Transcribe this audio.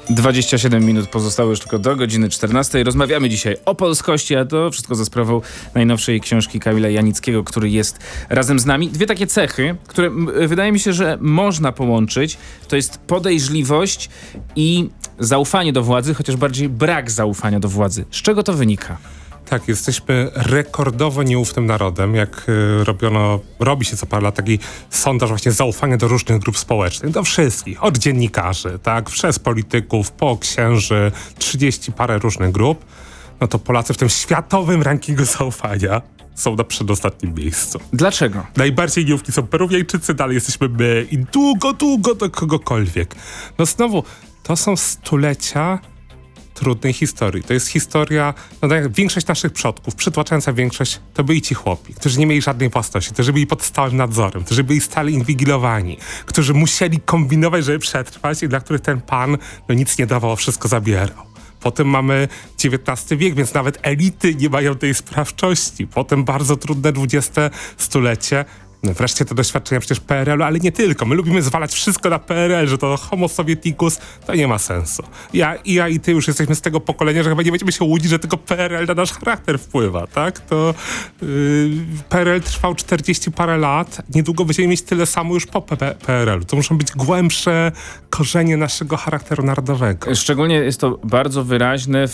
27 minut pozostało już tylko do godziny 14. Rozmawiamy dzisiaj o polskości, a to wszystko za sprawą najnowszej książki Kamila Janickiego, który jest razem z nami. Dwie takie cechy, które wydaje mi się, że można połączyć. To jest podejrzliwość i zaufanie do władzy, chociaż bardziej brak zaufania do władzy. Z czego to wynika? Tak, jesteśmy rekordowo nieufnym narodem, jak robi się co parę lat taki sondaż właśnie zaufania do różnych grup społecznych, do wszystkich, od dziennikarzy, tak, przez polityków, po księży, 30 parę różnych grup, no to Polacy w tym światowym rankingu zaufania są na przedostatnim miejscu. Dlaczego? Najbardziej nieufni są Peruwiańczycy, dalej jesteśmy my i długo do kogokolwiek. No znowu, to są stulecia trudnej historii. To jest historia, no tak jak większość naszych przodków, przytłaczająca większość, to byli ci chłopi, którzy nie mieli żadnej własności, którzy byli pod stałym nadzorem, którzy byli stale inwigilowani, którzy musieli kombinować, żeby przetrwać i dla których ten pan no nic nie dawał, wszystko zabierał. Potem mamy XIX wiek, więc nawet elity nie mają tej sprawczości. Potem bardzo trudne XX stulecie. No wreszcie te doświadczenia przecież PRL-u, ale nie tylko. My lubimy zwalać wszystko na PRL, że to homo sovieticus, to nie ma sensu. Ja i ty już jesteśmy z tego pokolenia, że chyba nie będziemy się łudzić, że tylko PRL na nasz charakter wpływa, tak? To PRL trwał 40 parę lat, niedługo będziemy mieć tyle samo już po PRL-u. To muszą być głębsze korzenie naszego charakteru narodowego. Szczególnie jest to bardzo wyraźne